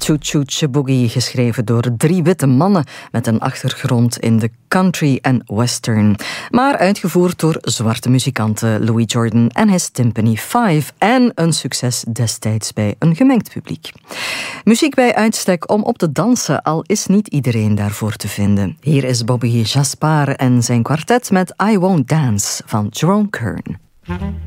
Choo Choo Boogie, geschreven door 3 witte mannen met een achtergrond in de country en western. Maar uitgevoerd door zwarte muzikanten Louis Jordan en his Timpani 5. En een succes destijds bij een gemengd publiek. Muziek bij uitstek om op te dansen, al is niet iedereen daarvoor te vinden. Hier is Bobby Jaspar en zijn kwartet met I Won't Dance van Jerome Kern.